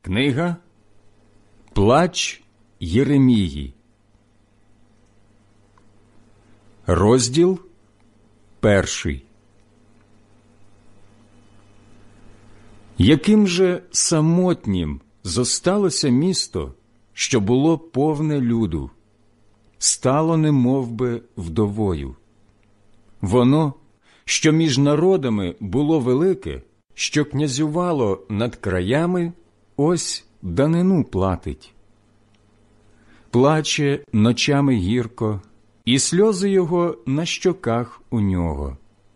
Книга «Плач Єремії». Розділ 1. Яким же самотнім зосталося місто, що було повне люду, стало немовби вдовою. Воно, що між народами було велике, що князювало над краями, ось данину платить. Плаче ночами гірко, і сльози його на щоках у нього.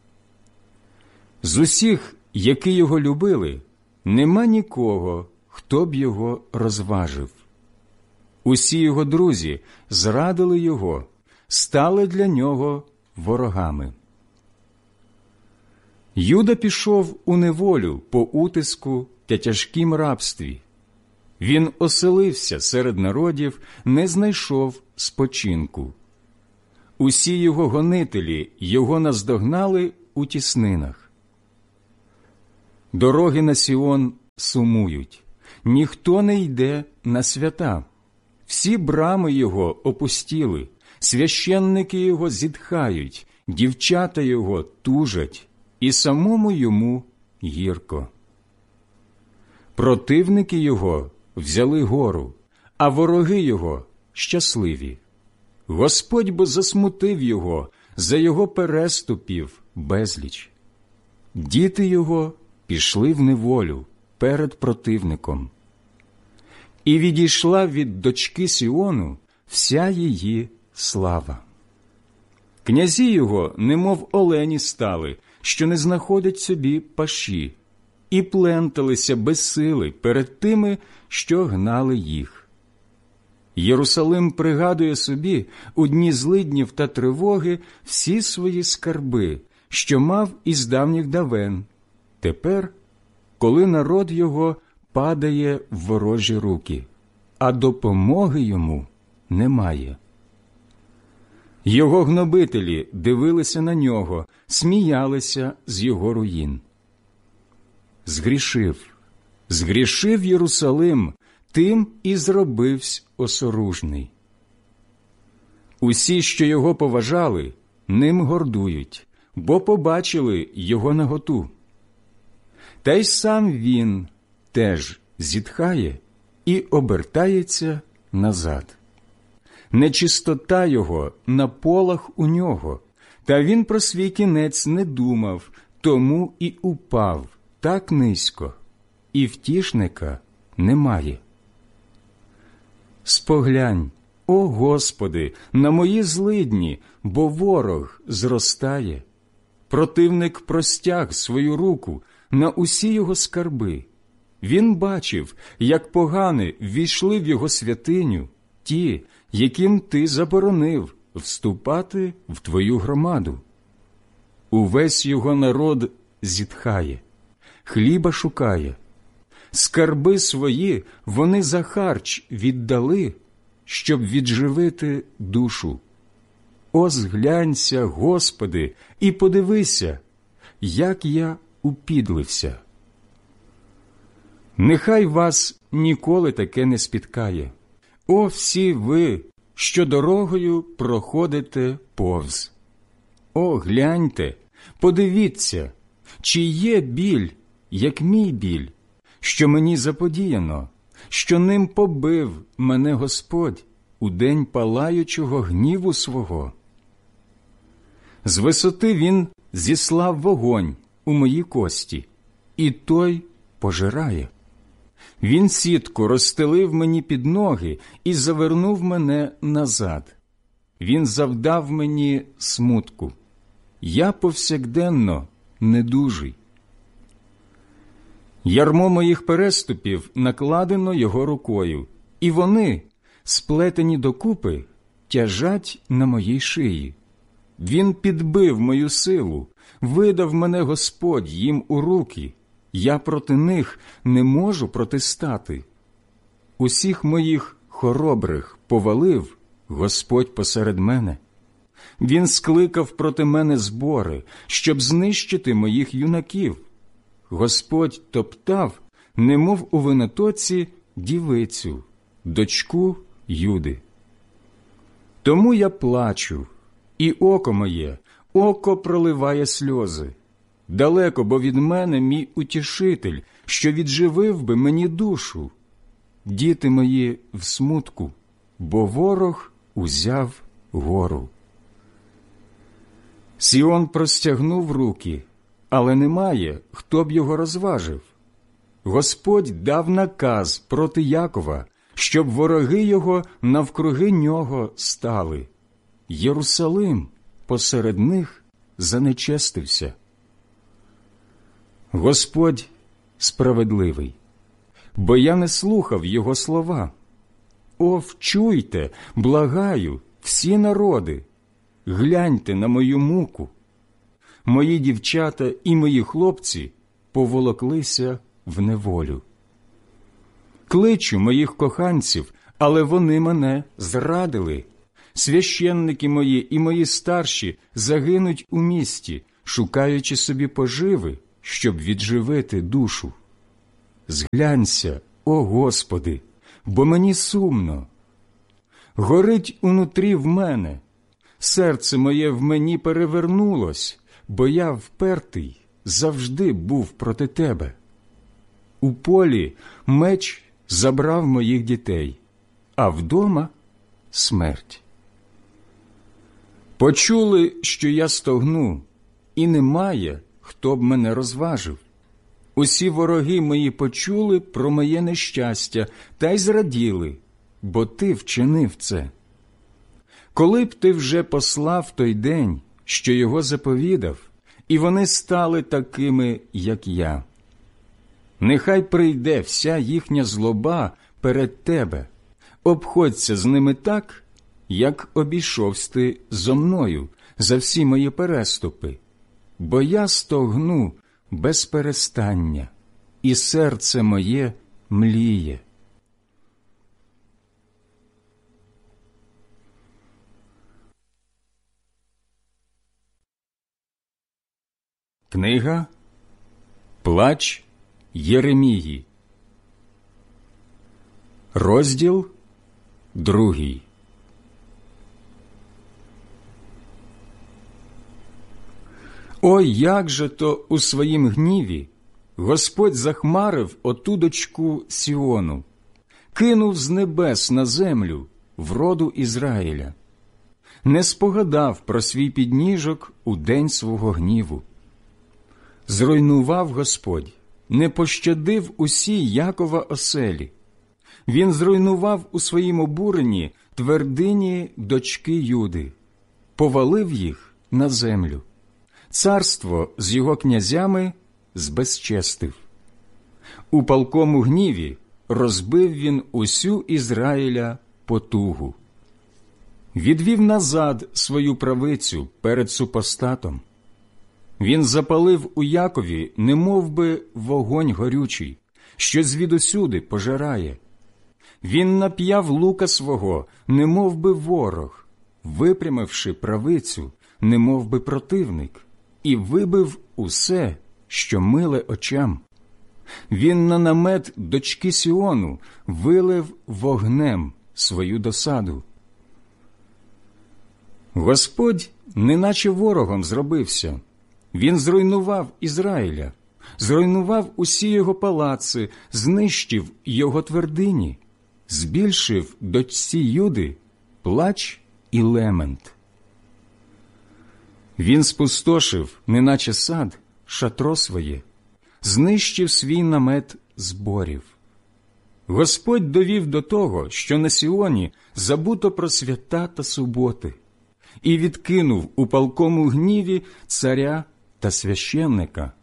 З усіх, які його любили, нема нікого, хто б його розважив. Усі його друзі зрадили його, стали для нього ворогами. Юда пішов у неволю по утиску та тяжкім рабстві. Він оселився серед народів, не знайшов спочинку. Усі його гонителі його наздогнали у тіснинах. Дороги на Сіон сумують, ніхто не йде на свята. Всі брами його опустіли, священники його зітхають, дівчата його тужать, і самому йому гірко. Противники його взяли гору, а вороги його щасливі. Господь бо засмутив його, за його переступів безліч. Діти його пішли в неволю перед противником. І відійшла від дочки Сіону вся її слава. Князі його, немов олені стали, що не знаходять собі паші, і пленталися без сили перед тими, що гнали їх. Єрусалим пригадує собі у дні злиднів та тривоги всі свої скарби, що мав із давніх давен. Тепер, коли народ його падає в ворожі руки, а допомоги йому немає. Його гнобителі дивилися на нього, сміялися з його руїн. Згрішив Єрусалим, тим і зробивсь осоружний. Усі, що його поважали, ним гордують, бо побачили його наготу. Та й сам він теж зітхає і обертається назад. Нечистота його на полах у нього, та він про свій кінець не думав, тому і упав так низько, і втішника немає. Споглянь, о Господи, на мої злидні, бо ворог зростає. Противник простяг свою руку на усі його скарби. Він бачив, як погани ввійшли в його святиню ті, яким ти заборонив вступати в твою громаду. Увесь його народ зітхає, хліба шукає. Скарби свої вони за харч віддали, щоб відживити душу. О, зглянься, Господи, і подивися, як я упідлився. Нехай вас ніколи таке не спіткає. О, всі ви, що дорогою проходите повз. О, гляньте, подивіться, чи є біль, як мій біль, що мені заподіяно, що ним побив мене Господь у день палаючого гніву свого. З висоти він зіслав вогонь у мої кості, і той пожирає. Він сітку розстелив мені під ноги і завернув мене назад. Він завдав мені смутку. Я повсякденно недужий. Ярмо моїх переступів накладено його рукою, і вони, сплетені докупи, тяжать на моїй шиї. Він підбив мою силу, видав мене Господь їм у руки. Я проти них не можу протистати. Усіх моїх хоробрих повалив Господь посеред мене. Він скликав проти мене збори, щоб знищити моїх юнаків. Господь топтав, немов у винотоці, дівицю, дочку Юди. Тому я плачу, і око моє, око проливає сльози. Далеко бо від мене мій утішитель, що відживив би мені душу. Діти мої в смутку, бо ворог узяв гору. Сіон простягнув руки, але немає, хто б його розважив. Господь дав наказ проти Якова, щоб вороги його навкруги нього стали. Єрусалим посеред них занечестився. Господь справедливий, бо я не слухав його слова. О, вчуйте, благаю, всі народи, гляньте на мою муку. Мої дівчата і мої хлопці поволоклися в неволю. Кличу моїх коханців, але вони мене зрадили. Священники мої і мої старші загинуть у місті, шукаючи собі поживи, щоб відживити душу. Зглянься, о Господи, бо мені сумно. Горить унутрі в мене, серце моє в мені перевернулось, бо я впертий завжди був проти Тебе. У полі меч забрав моїх дітей, а вдома смерть. Почули, що я стогну, і немає, хто б мене розважив. Усі вороги мої почули про моє нещастя та й зраділи, бо ти вчинив це. Коли б ти вже послав той день, що його заповідав, і вони стали такими, як я. Нехай прийде вся їхня злоба перед тебе, обходься з ними так, як обійшовсь ти зо мною за всі мої переступи, бо я стогну без перестання, і серце моє мліє. Книга «Плач Єремії», розділ 2. Ой, як же то у своїм гніві Господь захмарив оту дочку Сіону, кинув з небес на землю вроду Ізраїля, не спогадав про свій підніжок у день свого гніву. Зруйнував Господь, не пощадив усі Якова оселі. Він зруйнував у своїм обуренні твердині дочки Юди, повалив їх на землю. Царство з його князями збезчестив. У палкому гніві розбив він усю Ізраїля потугу. Відвів назад свою правицю перед супостатом. Він запалив у Якові немовби вогонь горючий, що звідусюди пожирає. Він нап'яв лука свого, немовби ворог, випрямивши правицю, немовби противник, і вибив усе, що миле очам. Він на намет дочки Сіону вилив вогнем свою досаду. Господь неначе ворогом зробився. Він зруйнував Ізраїля, зруйнував усі його палаци, знищив його твердині, збільшив дочці Юди плач і лемент. Він спустошив, неначе сад, шатро своє, знищив свій намет зборів. Господь довів до того, що на Сіоні забуто про свята та суботи, і відкинув у палкому гніві царя та священника.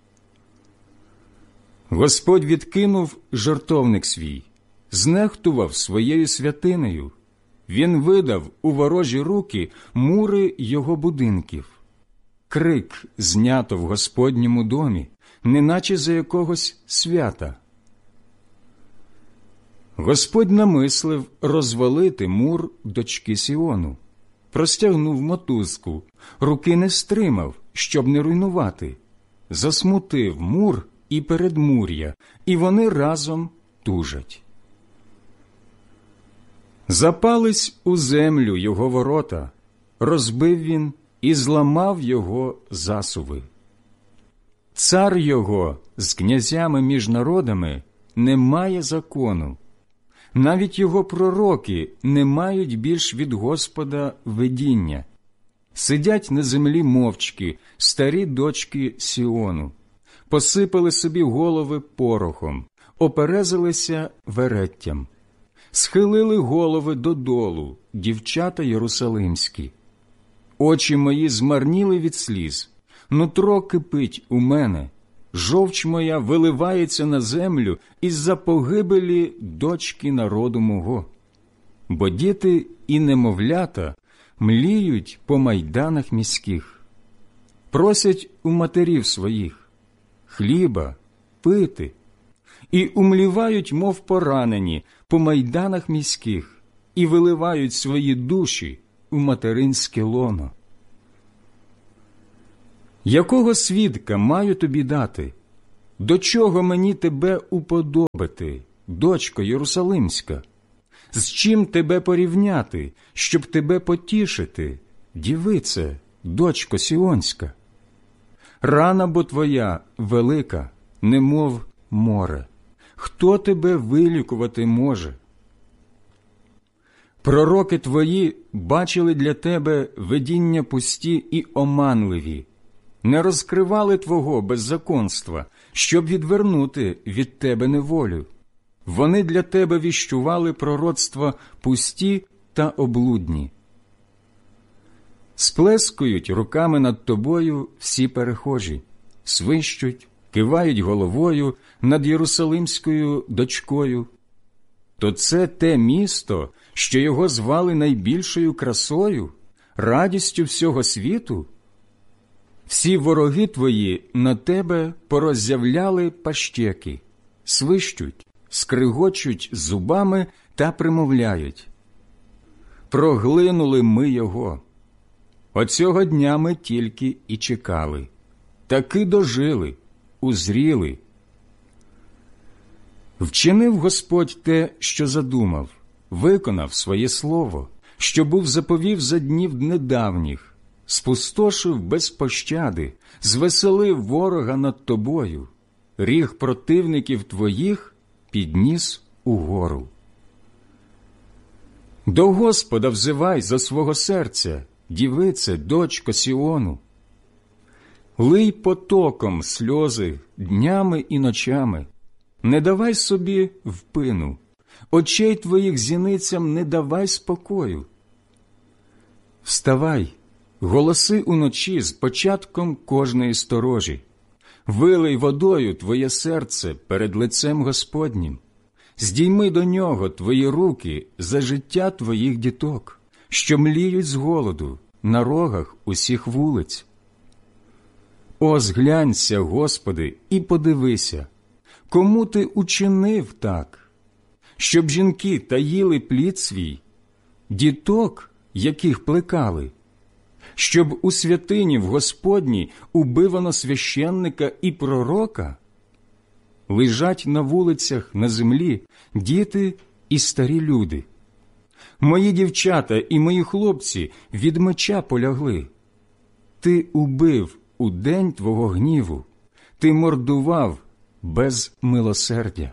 Господь відкинув жертовник свій, знехтував своєю святинею. Він видав у ворожі руки мури його будинків. Крик знято в Господньому домі, неначе за якогось свята. Господь намислив розвалити мур дочки Сіону, простягнув мотузку, руки не стримав, щоб не руйнувати, засмутив мур і передмур'я, і вони разом тужать. Запались у землю його ворота, розбив він і зламав його засуви. Цар його з князями між народами не має закону. Навіть його пророки не мають більш від Господа видіння. Сидять на землі мовчки старі дочки Сіону, посипали собі голови порохом, оперезалися вереттям, схилили голови додолу дівчата єрусалимські. Очі мої змарніли від сліз, нутро кипить у мене, жовч моя виливається на землю із-за погибелі дочки народу мого. Бо діти і немовлята мліють по майданах міських, просять у матерів своїх хліба, пити, і умлівають, мов поранені, по майданах міських, і виливають свої душі у материнське лоно. Якого свідка маю тобі дати? До чого мені тебе уподобити, дочко Єрусалимська? З чим тебе порівняти, щоб тебе потішити, дівице, дочко Сіонська? Рана бо твоя велика, немов море. Хто тебе вилікувати може? Пророки твої бачили для тебе видіння пусті і оманливі, не розкривали твого беззаконства, щоб відвернути від тебе неволю. Вони для тебе віщували пророцтва пусті та облудні. Сплескують руками над тобою всі перехожі, свищуть, кивають головою над Єрусалимською дочкою. То це те місто, що його звали найбільшою красою, радістю всього світу? Всі вороги твої на тебе пороззявляли пащеки, свищуть, скригочуть зубами та примовляють. Проглинули ми його. Оцього дня ми тільки і чекали. Таки дожили, узріли. Вчинив Господь те, що задумав, виконав своє слово, що був заповів за днів недавніх, спустошив без пощади, звеселив ворога над тобою, ріг противників твоїх підніс угору. До Господа взивай за свого серця, дівице, дочко Сіону. Лий потоком сльози днями і ночами, не давай собі впину, очей твоїх зіницям не давай спокою. Вставай, голоси уночі з початком кожної сторожі, вилий водою твоє серце перед лицем Господнім, здійми до нього твої руки за життя твоїх діток, що мліють з голоду на рогах усіх вулиць. О, зглянься, Господи, і подивися, кому ти учинив так, щоб жінки таїли плід свій, діток, яких плекали, щоб у святині в Господній убивано священника і пророка? Лежать на вулицях на землі діти і старі люди. Мої дівчата і мої хлопці від меча полягли. Ти убив у день твого гніву, ти мордував без милосердя.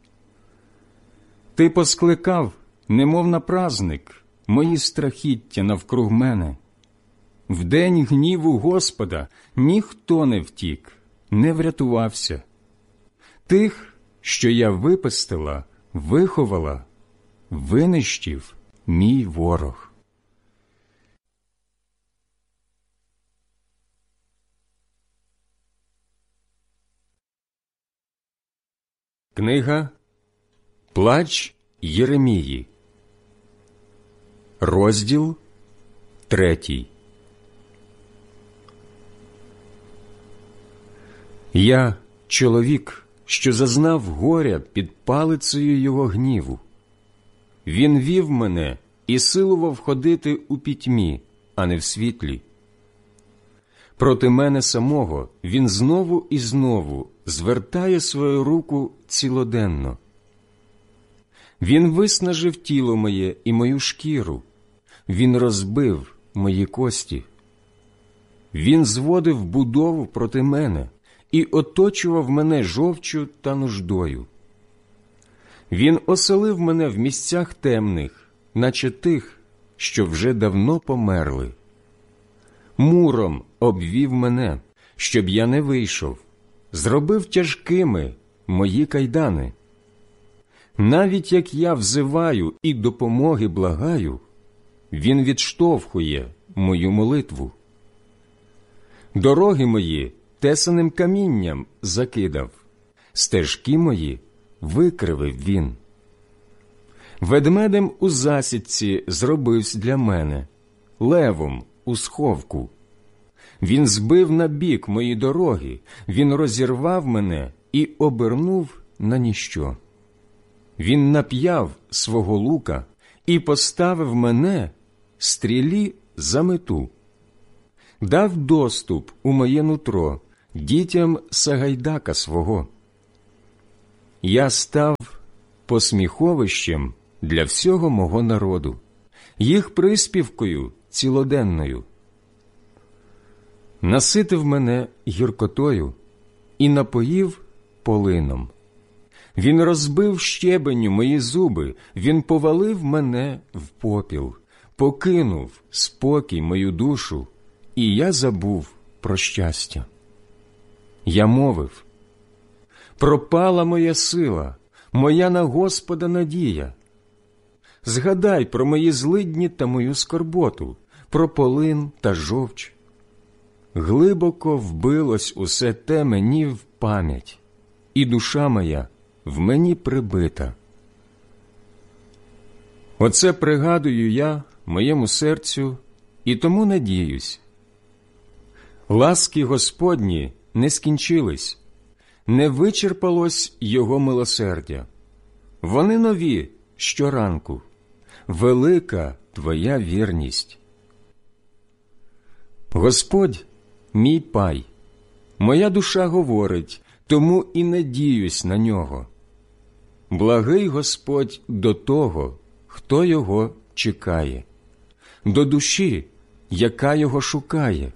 Ти поскликав, немов на празник, мої страхіття навкруг мене. В день гніву Господа ніхто не втік, не врятувався. Тих, що я випестила, виховала, винищив мій ворог. Книга «Плач Єремії», розділ 3. Я – чоловік, що зазнав горя під палицею його гніву. Він вів мене і силував ходити у пітьмі, а не в світлі. Проти мене самого він знову і знову звертає свою руку цілоденно. Він виснажив тіло моє і мою шкіру, він розбив мої кості. Він зводив будову проти мене і оточував мене жовчю та нуждою. Він оселив мене в місцях темних, наче тих, що вже давно померли. Муром обвів мене, щоб я не вийшов, зробив тяжкими мої кайдани. Навіть як я взиваю і допомоги благаю, він відштовхує мою молитву. Дороги мої тесаним камінням закидав, стежки мої викривив він. Ведмедем у засідці зробивсь для мене, левом у сховку. Він збив на бік мої дороги, він розірвав мене і обернув на ніщо. Він нап'яв свого лука і поставив мене стрілі за мету. Дав доступ у моє нутро дітям Сагайдака свого. Я став посміховищем для всього мого народу, їх приспівкою цілоденною. Наситив мене гіркотою і напоїв полином. Він розбив щебеню мої зуби, він повалив мене в попіл, покинув спокій мою душу, і я забув про щастя. Я мовив: пропала моя сила, моя на Господа надія. Згадай про мої злидні та мою скорботу, про полин та жовч. Глибоко вбилось усе те мені в пам'ять, і душа моя в мені прибита. Оце пригадую я моєму серцю і тому надіюсь. Ласки Господні не скінчились, не вичерпалось Його милосердя. Вони нові щоранку, велика Твоя вірність. Господь – мій пай, моя душа говорить, тому і надіюсь на Нього. Благий Господь до того, хто Його чекає, до душі, яка Його шукає.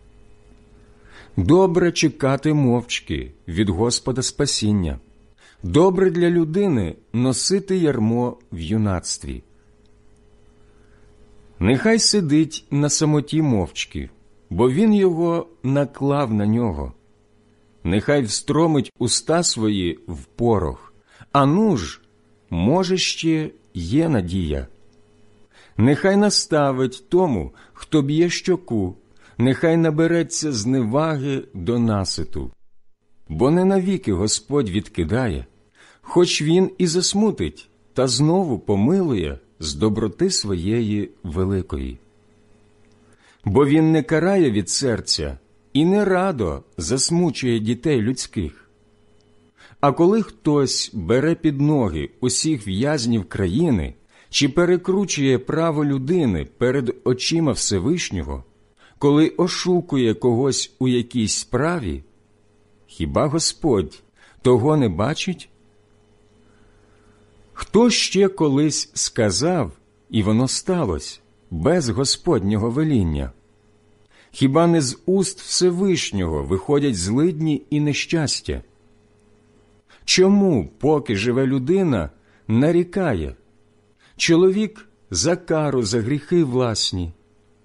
Добре чекати мовчки від Господа спасіння, добре для людини носити ярмо в юнацтві. Нехай сидить на самоті мовчки, бо він його наклав на нього. Нехай встромить уста свої в порох, а нуж, може, ще є надія. Нехай наставить тому, хто б'є щоку, нехай набереться зневаги до наситу. Бо не навіки Господь відкидає, хоч він і засмутить, та знову помилує з доброти своєї великої. Бо він не карає від серця і не радо засмучує дітей людських. А коли хтось бере під ноги усіх в'язнів країни чи перекручує право людини перед очима Всевишнього, коли ошукує когось у якійсь справі, хіба Господь того не бачить? Хто ще колись сказав, і воно сталося, без Господнього веління? Хіба не з уст Всевишнього виходять злидні і нещастя? Чому, поки живе людина, нарікає? Чоловік за кару, за гріхи власні.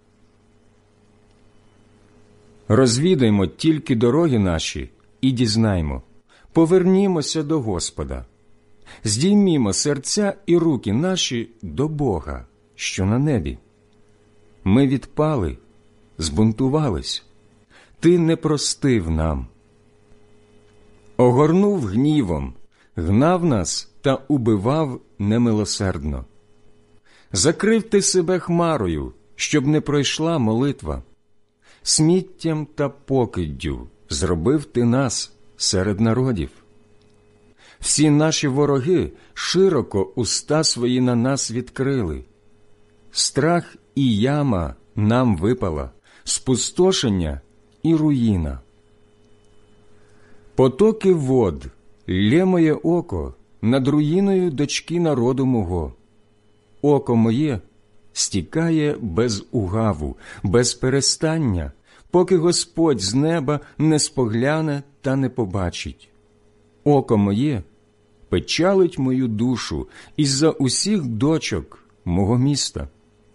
Розвідаймо тільки дороги наші і дізнаймо, повернімося до Господа. Здіймімо серця і руки наші до Бога, що на небі. Ми відпали, збунтувались, Ти не простив нам. Огорнув гнівом, гнав нас та убивав немилосердно. Закрив Ти себе хмарою, щоб не пройшла молитва. Сміттям та покиддю зробив Ти нас серед народів. Всі наші вороги широко уста свої на нас відкрили. Страх і яма нам випала, спустошення і руїна. Потоки вод лє моє око над руїною дочки народу мого. Око моє стікає без угаву, без перестання, поки Господь з неба не спогляне та не побачить. Око моє печалить мою душу із-за усіх дочок мого міста.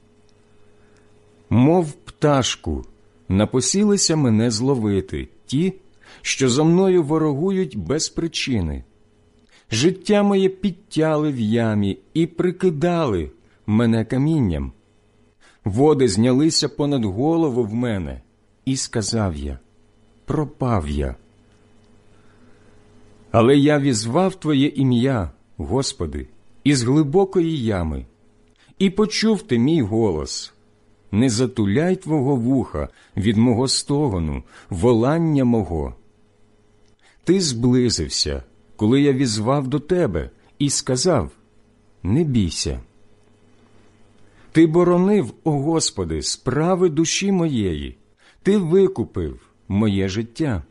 Мов пташку, напосілися мене зловити ті, що зо мною ворогують без причини. Життя моє підтяли в ямі і прикидали мене камінням. Води знялися понад голову в мене, і сказав я: пропав я. Але я візвав Твоє ім'я, Господи, із глибокої ями, і почув Ти мій голос. Не затуляй Твого вуха від мого стогону, волання мого. Ти зблизився, коли я візвав до Тебе, і сказав: не бійся. Ти боронив, о Господи, справи душі моєї, Ти викупив моє життя.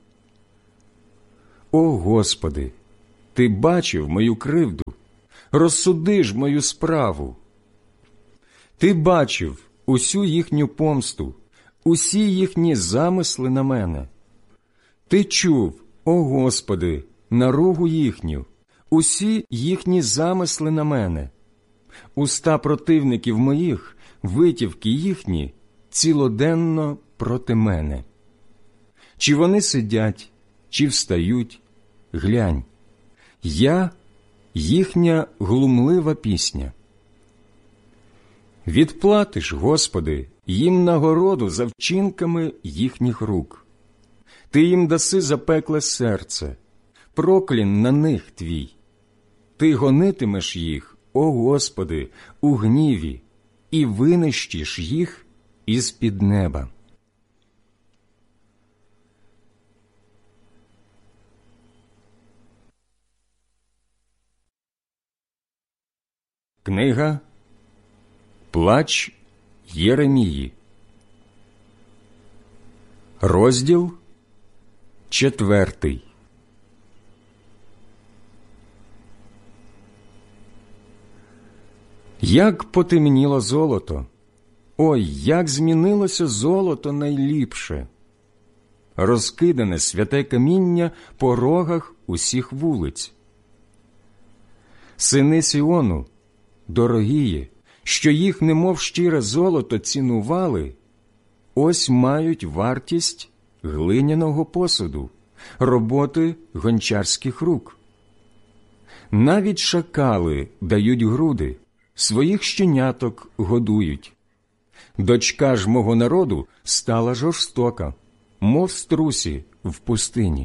О Господи, Ти бачив мою кривду, розсуди ж мою справу. Ти бачив усю їхню помсту, усі їхні замисли на мене. Ти чув, о Господи, наругу їхню, усі їхні замисли на мене. Уста противників моїх, витівки їхні, цілоденно проти мене. Чи вони сидять, чи встають, глянь, я – їхня глумлива пісня. Відплатиш, Господи, їм нагороду за вчинками їхніх рук. Ти їм даси запекле серце, проклін на них Твій. Ти гонитимеш їх, о Господи, у гніві, і винищиш їх із-під неба. Книга «Плач Єремії», розділ 4. Як потемніло золото! Ой, як змінилося золото найліпше! Розкидане святе каміння по рогах усіх вулиць. Сини Сіону, дорогії, що їх немов щире золото цінували, ось мають вартість глиняного посуду, роботи гончарських рук. Навіть шакали дають груди, своїх щеняток годують. Дочка ж мого народу стала жорстока, мов струсі в пустині.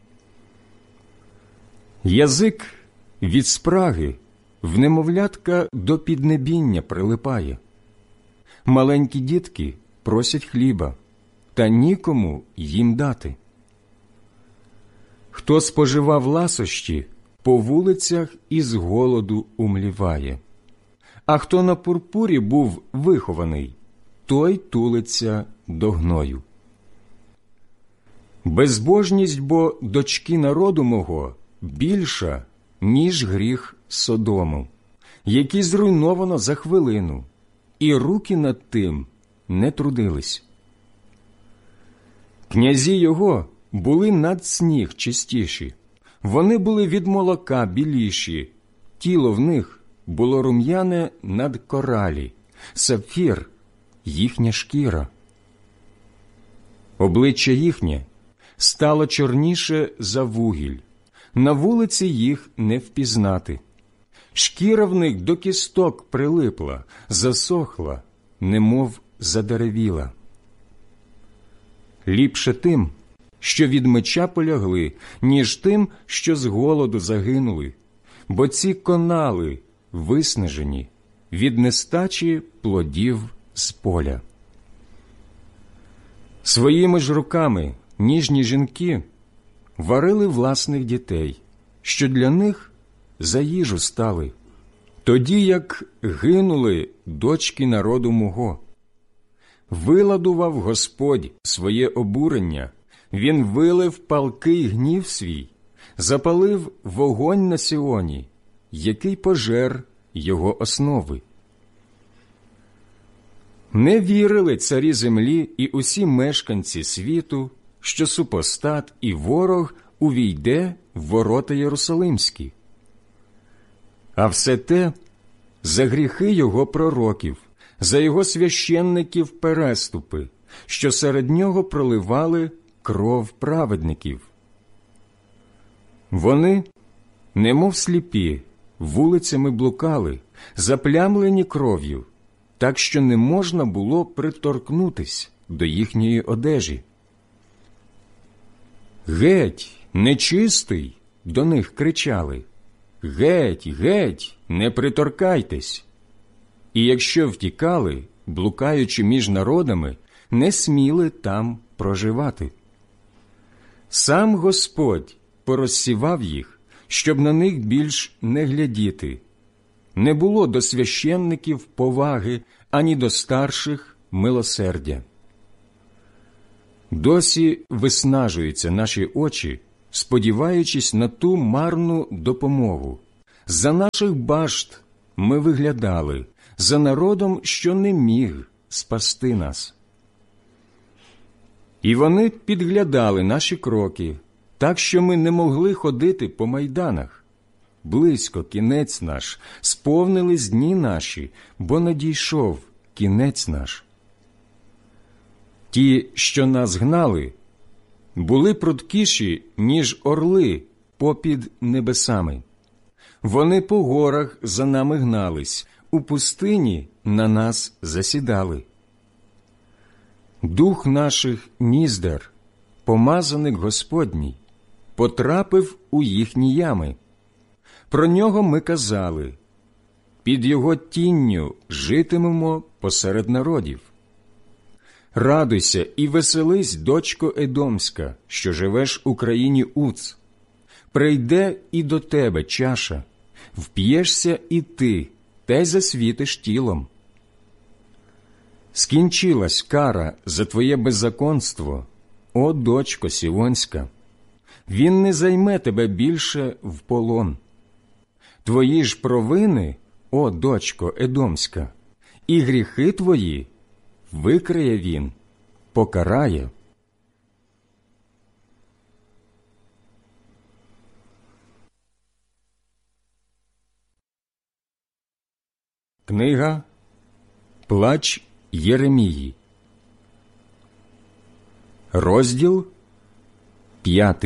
Язик від спраги в немовлятка до піднебіння прилипає. Маленькі дітки просять хліба, та нікому їм дати. Хто споживав ласощі, по вулицях із голоду умліває. А хто на пурпурі був вихований, той тулиться до гною. Безбожність бо дочки народу мого більша, ніж гріх Содому, який зруйновано за хвилину, і руки над тим не трудились. Князі його були над сніг чистіші, вони були від молока біліші, тіло в них було рум'яне над коралі, сапфір – їхня шкіра. Обличчя їхнє стало чорніше за вугіль, на вулиці їх не впізнати. Шкіра в них до кісток прилипла, засохла, немов задеревіла. Ліпше тим, що від меча полягли, ніж тим, що з голоду загинули, бо ці конали виснажені від нестачі плодів з поля. Своїми ж руками ніжні жінки варили власних дітей, що для них за їжу стали, тоді як гинули дочки народу мого. Виладував Господь своє обурення, Він вилив палкий гнів свій, запалив вогонь на Сіоні, який пожер його основи. Не вірили царі землі і усі мешканці світу, що супостат і ворог увійде в ворота Єрусалимські. А все те за гріхи його пророків, за його священників переступи, що серед нього проливали кров праведників. Вони, немов сліпі, вулицями блукали, заплямлені кров'ю, так що не можна було приторкнутись до їхньої одежі. «Геть, нечистий!» – до них кричали. «Геть, геть, не приторкайтесь!» І якщо втікали, блукаючи між народами, не сміли там проживати. Сам Господь порозсівав їх, щоб на них більш не глядіти. Не було до священників поваги, ані до старших милосердя. Досі виснажуються наші очі, сподіваючись на ту марну допомогу. За наших башт ми виглядали, за народом, що не міг спасти нас. І вони підглядали наші кроки, так що ми не могли ходити по майданах. Близько кінець наш, сповнились дні наші, бо надійшов кінець наш. Ті, що нас гнали, були пруткіші, ніж орли попід небесами. Вони по горах за нами гнались, у пустині на нас засідали. Дух наших ніздер, помазаник Господній, потрапив у їхні ями. Про нього ми казали: під його тінню житимемо посеред народів. Радуйся і веселись, дочко Едомська, що живеш у країні Уц. Прийде і до тебе чаша, вп'єшся і ти, та й засвітиш тілом. Скінчилась кара за твоє беззаконство, о дочко Сіонська. Він не займе тебе більше в полон. Твої ж провини, о дочко Едомська, і гріхи твої викриє він, покарає. Книга «Плач Єремії», розділ 5.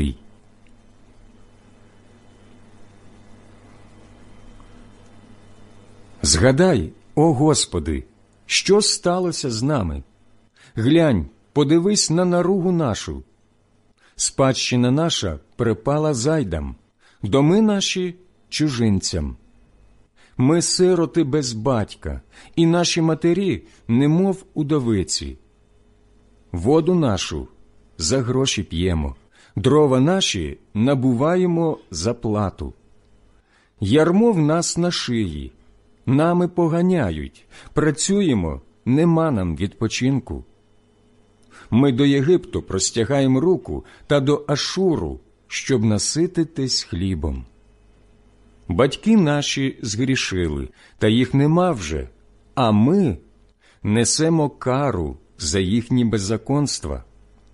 Згадай, о Господи, що сталося з нами? Глянь, подивись на наругу нашу. Спадщина наша припала зайдам, доми наші – чужинцям. Ми сироти без батька, і наші матері немов удовиці. Воду нашу за гроші п'ємо, дрова наші набуваємо за плату. Ярмо в нас на шиї, нами поганяють, працюємо, нема нам відпочинку. Ми до Єгипту простягаємо руку та до Ашуру, щоб насититись хлібом. Батьки наші згрішили, та їх нема вже, а ми несемо кару за їхні беззаконства.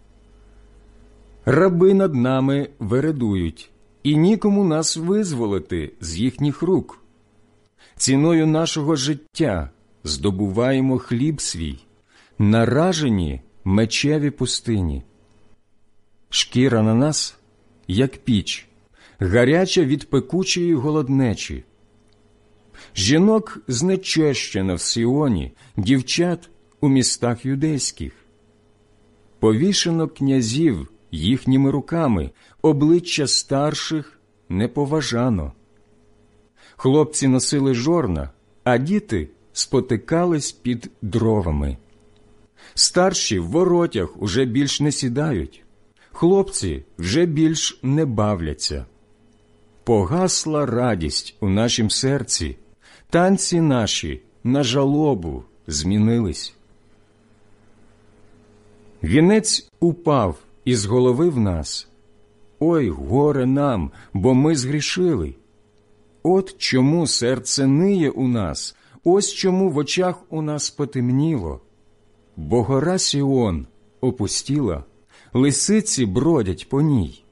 Раби над нами вередують, і нікому нас визволити з їхніх рук. Ціною нашого життя здобуваємо хліб свій, наражені мечеві пустині. Шкіра на нас, як піч, гаряча від пекучої голоднечі. Жінок знечещено в Сіоні, дівчат у містах юдейських. Повішено князів їхніми руками, обличчя старших не поважано. Хлопці носили жорна, а діти спотикались під дровами. Старші в воротях уже більш не сідають, хлопці вже більш не бавляться. Погасла радість у нашім серці, танці наші на жалобу змінились. Вінець упав із голови в нас. Ой, горе нам, бо ми згрішили. От чому серце ниє у нас, ось чому в очах у нас потемніло. Бо гора Сіон опустіла, лисиці бродять по ній.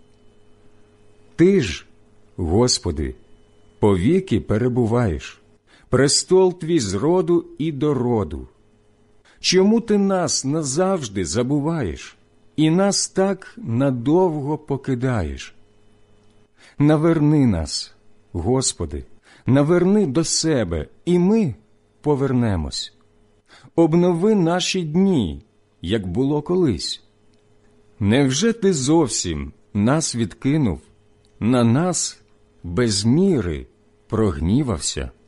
Ти ж, Господи, повіки перебуваєш, престол твій з роду і до роду. Чому ти нас назавжди забуваєш і нас так надовго покидаєш? Наверни нас, Господи, наверни до себе, і ми повернемось. Обнови наші дні, як було колись. Невже ти зовсім нас відкинув, на нас без міри прогнівався?